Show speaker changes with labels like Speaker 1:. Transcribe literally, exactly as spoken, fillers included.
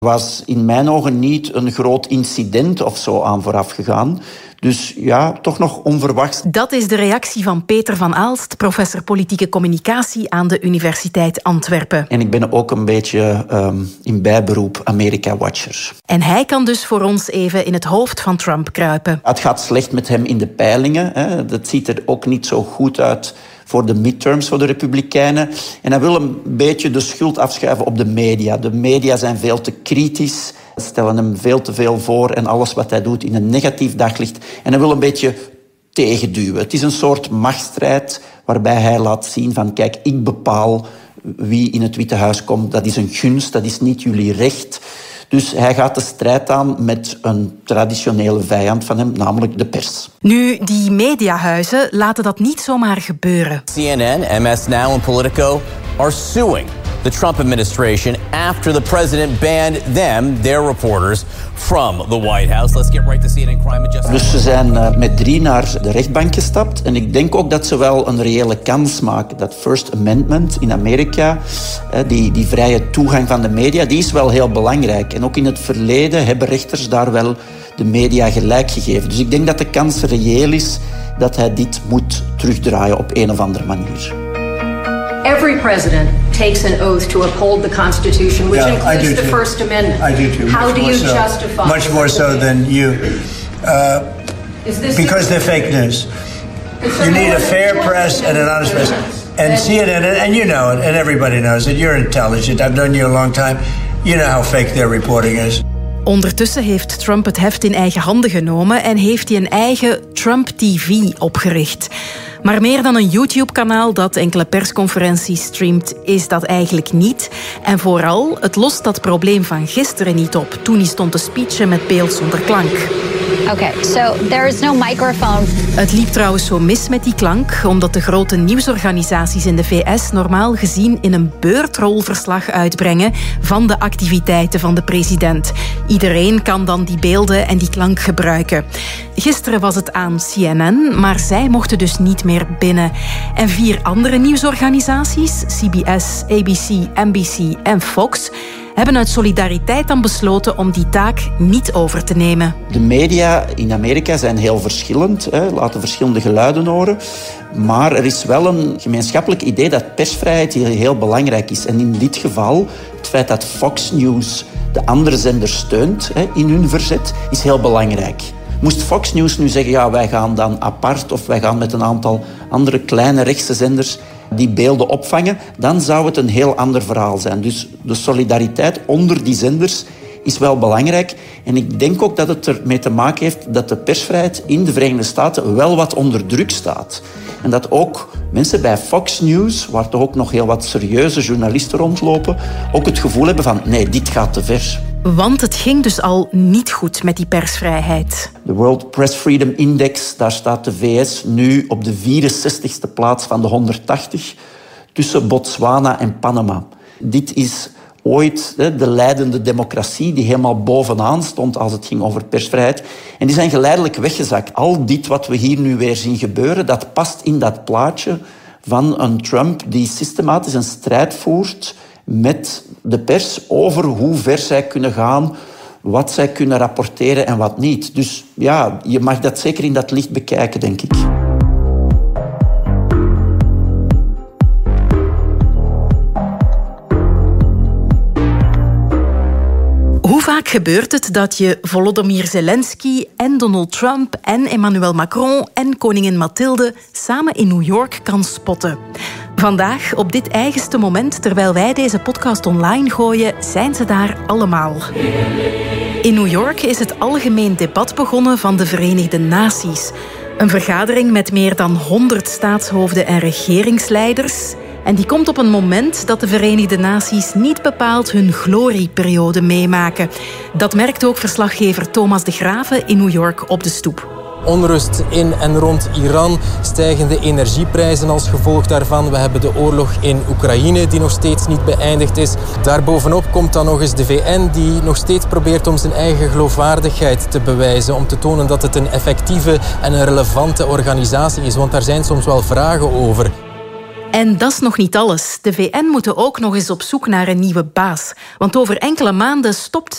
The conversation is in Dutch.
Speaker 1: Was in mijn ogen niet een groot incident of zo aan vooraf gegaan. Dus ja, toch nog onverwachts.
Speaker 2: Dat is de reactie van Peter van Aalst, professor politieke communicatie aan de Universiteit Antwerpen.
Speaker 1: En ik ben ook een beetje um, in bijberoep Amerika-watcher.
Speaker 2: En hij kan dus voor ons even in het hoofd van Trump kruipen.
Speaker 1: Het gaat slecht met hem in de peilingen. Hè. Dat ziet er ook niet zo goed uit voor de midterms voor de Republikeinen. En hij wil een beetje de schuld afschuiven op de media. De media zijn veel te kritisch, stellen hem veel te veel voor en alles wat hij doet in een negatief daglicht. En hij wil een beetje tegenduwen. Het is een soort machtsstrijd waarbij hij laat zien van kijk, ik bepaal wie in het Witte Huis komt. Dat is een gunst, dat is niet jullie recht. Dus hij gaat de strijd aan met een traditionele vijand van hem, namelijk de pers.
Speaker 2: Nu, die mediahuizen laten dat niet zomaar gebeuren.
Speaker 3: C N N, M S Now en Politico are suing the Trump administration after the president banned them, their reporters, from the White House. Let's get right to C N N Crime and Justice.
Speaker 1: Dus ze zijn uh, met drie naar de rechtbank gestapt. En ik denk ook dat ze wel een reële kans maken. Dat First Amendment in Amerika, uh, die, die vrije toegang van de media, die is wel heel belangrijk. En ook in het verleden hebben rechters daar wel de media gelijk gegeven. Dus ik denk dat de kans reëel is dat hij dit moet terugdraaien op een of andere manier.
Speaker 4: Every president takes an oath to uphold the Constitution, which
Speaker 5: yeah,
Speaker 4: includes the
Speaker 5: too.
Speaker 4: First Amendment.
Speaker 5: I do too.
Speaker 4: How
Speaker 5: much
Speaker 4: do you
Speaker 5: so,
Speaker 4: justify?
Speaker 5: Much more so than you. Uh,
Speaker 4: Is this
Speaker 5: because they're fake news. You need a fair press and an honest press. And C N N, and you know it, and everybody knows it. You're intelligent. I've known you a long time. You know how fake their reporting is.
Speaker 2: Ondertussen heeft Trump het heft in eigen handen genomen en heeft hij een eigen Trump T V opgericht. Maar meer dan een YouTube-kanaal dat enkele persconferenties streamt, is dat eigenlijk niet. En vooral, het lost dat probleem van gisteren niet op, toen hij stond te speechen met beeld zonder klank.
Speaker 6: Okay, so there is no microphone.
Speaker 2: Het liep trouwens zo mis met die klank, omdat de grote nieuwsorganisaties in de V S normaal gezien in een beurtrolverslag uitbrengen van de activiteiten van de president. Iedereen kan dan die beelden en die klank gebruiken. Gisteren was het aan C N N, maar zij mochten dus niet meer binnen. En vier andere nieuwsorganisaties, C B S, A B C, N B C en Fox, hebben uit solidariteit dan besloten om die taak niet over te nemen.
Speaker 1: De media in Amerika zijn heel verschillend, hè, laten verschillende geluiden horen. Maar er is wel een gemeenschappelijk idee dat persvrijheid hier heel belangrijk is. En in dit geval, het feit dat Fox News de andere zender steunt hè, in hun verzet, is heel belangrijk. Moest Fox News nu zeggen, ja, wij gaan dan apart of wij gaan met een aantal andere kleine rechtse zenders die beelden opvangen, dan zou het een heel ander verhaal zijn. Dus de solidariteit onder die zenders is wel belangrijk. En ik denk ook dat het ermee te maken heeft dat de persvrijheid in de Verenigde Staten wel wat onder druk staat. En dat ook mensen bij Fox News, waar toch ook nog heel wat serieuze journalisten rondlopen, ook het gevoel hebben van nee, dit gaat te ver.
Speaker 2: Want het ging dus al niet goed met die persvrijheid.
Speaker 1: De World Press Freedom Index, daar staat de V S nu op de vierenzestigste plaats van de honderdtachtig, tussen Botswana en Panama. Dit is ooit de leidende democratie die helemaal bovenaan stond als het ging over persvrijheid. En die zijn geleidelijk weggezakt. Al dit wat we hier nu weer zien gebeuren, dat past in dat plaatje van een Trump die systematisch een strijd voert met de pers over hoe ver zij kunnen gaan, wat zij kunnen rapporteren en wat niet. Dus ja, je mag dat zeker in dat licht bekijken, denk ik.
Speaker 2: Hoe vaak gebeurt het dat je Volodymyr Zelensky en Donald Trump en Emmanuel Macron en koningin Mathilde samen in New York kan spotten? Vandaag, op dit eigenste moment, terwijl wij deze podcast online gooien, zijn ze daar allemaal. In New York is het algemeen debat begonnen van de Verenigde Naties. Een vergadering met meer dan honderd staatshoofden en regeringsleiders. En die komt op een moment dat de Verenigde Naties niet bepaald hun glorieperiode meemaken. Dat merkt ook verslaggever Thomas de Graven in New York op de stoep.
Speaker 7: Onrust in en rond Iran, stijgende energieprijzen als gevolg daarvan. We hebben de oorlog in Oekraïne die nog steeds niet beëindigd is. Daarbovenop komt dan nog eens de V N die nog steeds probeert om zijn eigen geloofwaardigheid te bewijzen. Om te tonen dat het een effectieve en een relevante organisatie is. Want daar zijn soms wel vragen over.
Speaker 2: En dat is nog niet alles. De V N moeten ook nog eens op zoek naar een nieuwe baas. Want over enkele maanden stopt